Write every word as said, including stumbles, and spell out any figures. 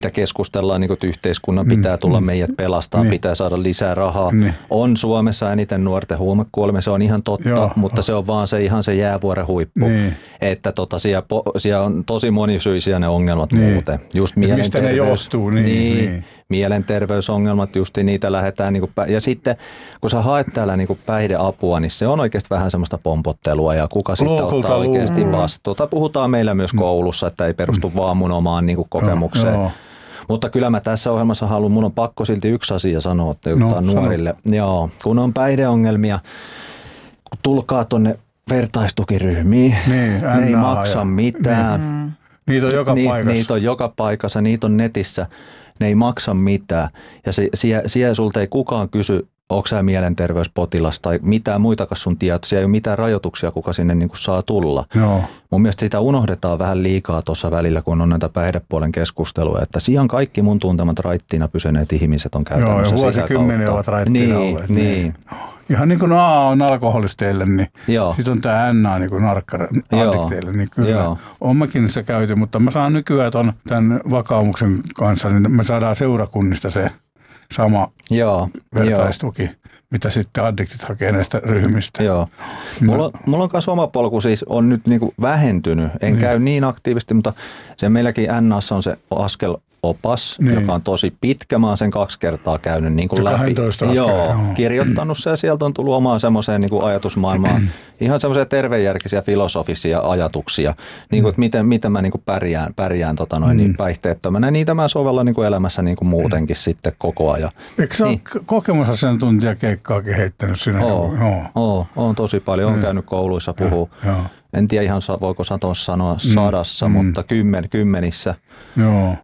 keskustellaan, niin että yhteiskunnan pitää tulla meidät pelastaa, niin. pitää saada lisää rahaa. Niin. On Suomessa eniten nuorten huumekuolemia, se on ihan totta, Joo. mutta se on vaan se ihan se jäävuoren huippu. Niin. Että tota, siellä, siellä on tosi monisyisiä ne ongelmat niin. muuten. Just mistä ne johtuu? Niin, niin, niin. Mielenterveysongelmat, just niitä lähdetään. Niin kuin, ja sitten kun sä haet täällä niin kuin päihdeapua, niin se on oikeasti vähän semmoista pompottelua ja kuka sitten Luukulta ottaa oikeasti luukulla. vastuuta. Puhutaan meillä myös koulussa, että ei perustu vaan mun omaan niin kuin kokemukseen. No, mutta kyllä mä tässä ohjelmassa haluan, mun on pakko silti yksi asia sanoa, että no, nuorille. Joo, kun on päihdeongelmia, kun tulkaa tuonne vertaistukiryhmiin, niin, ne ei maksa ja, mitään. Niin. Niitä on joka Ni, paikassa. Niitä on joka paikassa, niitä on netissä, ne ei maksa mitään. Ja se, siellä, siellä sulta ei kukaan kysy, onko sä mielenterveyspotilas tai mitään muitakaan sun tietoja, siellä ei ole mitään rajoituksia, kuka sinne niin kuin saa tulla. Joo. Mun mielestä sitä unohdetaan vähän liikaa tuossa välillä, kun on näitä päihdepuolen keskusteluja, että siihen kaikki mun tuntemat raittiina pysyneet ihmiset on käytännössä. Joo, ja vuosikymmeniä ovat raittiina niin, olleet. Niin. niin. Ihan niin kuin A on alkoholisteille, niin sitten on tämä N niin kuin narkka-addikteille, niin kyllä Joo. on mäkin se käyty, mutta mä saan nykyään ton, tämän vakaumuksen kanssa, niin me saadaan seurakunnista se sama Joo. vertaistuki, Joo. mitä sitten addiktit hakee näistä ryhmistä. Joo. Mulla, on, mulla on myös oma polku siis on nyt niinku vähentynyt. En niin. käy niin aktiivisesti, mutta se meilläkin N A:ssa on se askel opas, niin. joka on tosi pitkä. Mä oon sen kaksi kertaa käynyt niin kuin läpi. Joo, kirjoittanut se ja sieltä on tullut omaan semmoiseen niin kuin ajatusmaailmaan. Ihan semmoisia tervejärkisiä filosofisia ajatuksia, niin kuin, että miten, miten mä niin kuin pärjään, pärjään tota noin, niin päihteettömänä. Niitä mä sovellan niin kuin elämässä niin kuin muutenkin sitten koko ajan. Eikö sä niin. ole kokemusasiantuntijakeikkaakin heittänyt sinä? Oo, oo, oon tosi paljon. Oon käynyt kouluissa puhua. En tiedä ihan voiko sanoa sadassa, mm, mutta kymmen, kymmenissä. Joo.